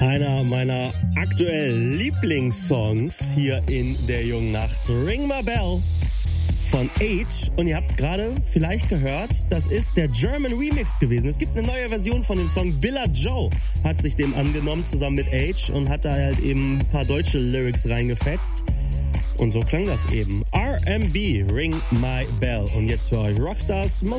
Einer meiner aktuell Lieblingssongs hier in der jungen Nacht. Ring My Bell von Age. Und ihr habt es gerade vielleicht gehört, das ist der German Remix gewesen. Es gibt eine neue Version von dem Song. Billa Joe hat sich dem angenommen, zusammen mit Age, und hat da halt eben ein paar deutsche Lyrics reingefetzt. Und so klang das eben. R&B, Ring My Bell. Und jetzt für euch Rockstars.